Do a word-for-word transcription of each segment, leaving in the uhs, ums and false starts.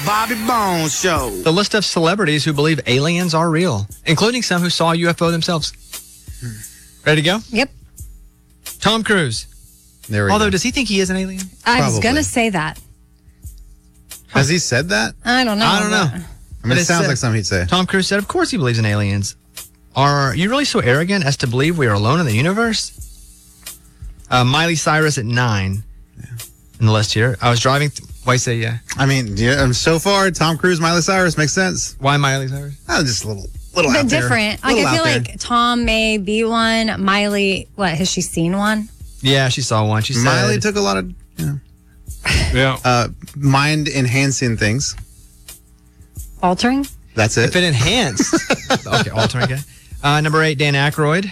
Bobby Bones Show. The list of celebrities who believe aliens are real, including some who saw a U F O themselves. Ready to go? Yep. Tom Cruise. There we Although, go. does he think he is an alien? I was Probably. going to say that. Has he said that? I don't know. I don't know. but- I mean, But it it sounds said- like something he'd say. Tom Cruise said, of course he believes in aliens. Are you really so arrogant as to believe we are alone in the universe? Uh, Miley Cyrus at nine in the list here. I was driving. Th- why say yeah? I mean, yeah, um, so far, Tom Cruise, Miley Cyrus makes sense. Why Miley Cyrus? Oh, just a little, little But out there. different. Like, Little I feel out there. like Tom may be one. Miley, what, has she seen one? Yeah, she saw one. She said, Miley took a lot of, you know, Yeah. uh, mind-enhancing things. Altering? That's it. if it enhanced. Okay, altering. Okay. Uh, number eight, Dan Aykroyd.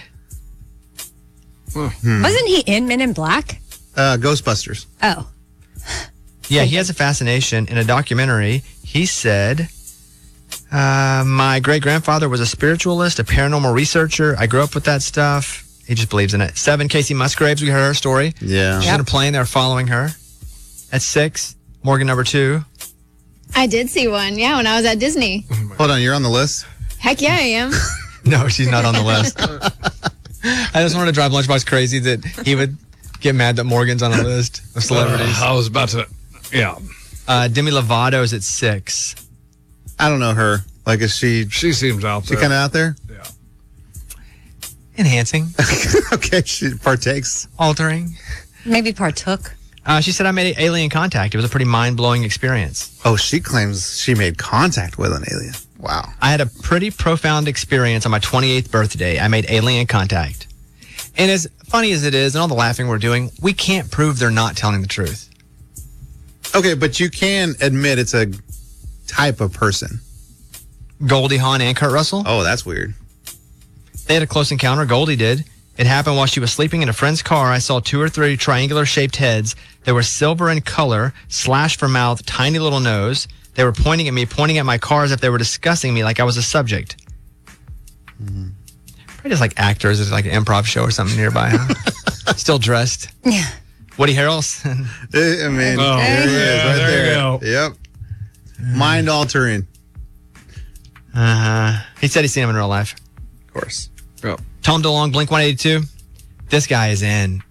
Hmm. Wasn't he in Men in Black? Uh, Ghostbusters. Oh. Yeah, he has a fascination. In a documentary, he said, uh, my great-grandfather was a spiritualist, a paranormal researcher. I grew up with that stuff. He just believes in it. Seven, Casey Musgraves. We heard her story. Yeah. She's in a plane. They're following her. At six, Morgan number two. I did see one, yeah, when I was at Disney. Hold on, you're on the list? Heck yeah, I am. No, she's not on the list. I just wanted to drive Lunchbox crazy that he would get mad that Morgan's on a list of celebrities. Uh, I was about to, yeah. Uh, Demi Lovato's at six. I don't know her. Like, is she, She seems out she there. kind of out there? Yeah. Enhancing. Okay, she partakes. Altering. Maybe partook. Uh, she said, I made alien contact. It was a pretty mind-blowing experience. Oh, she claims she made contact with an alien. Wow. I had a pretty profound experience on my twenty-eighth birthday. I made alien contact. And as funny as it is, and all the laughing we're doing, we can't prove they're not telling the truth. Okay, but you can admit it's a type of person. Goldie Hawn and Kurt Russell, Oh, that's weird. they had a close encounter. Goldie did. It happened while she was sleeping in a friend's car. I saw two or three triangular-shaped heads. They were silver in color, slash for mouth, tiny little nose. They were pointing at me, pointing at my car as if they were discussing me like I was a subject. Mm-hmm. Probably just like actors. It's like an improv show or something nearby, huh? Still dressed. Yeah. Woody Harrelson. I mean, Oh, there he is, yeah, right there there. you go. Yep. Mind altering. Uh-huh. He said he's seen him in real life. Of course. Yeah. Tom DeLonge, Blink one eighty-two. This guy is in.